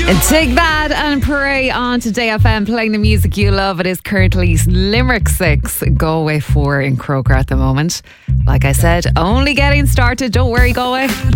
Take that and pray on to Today FM, playing the music you love. It is currently Limerick 6, Galway 4 in Croker at the moment. Like I said, only getting started. Don't worry, Galway.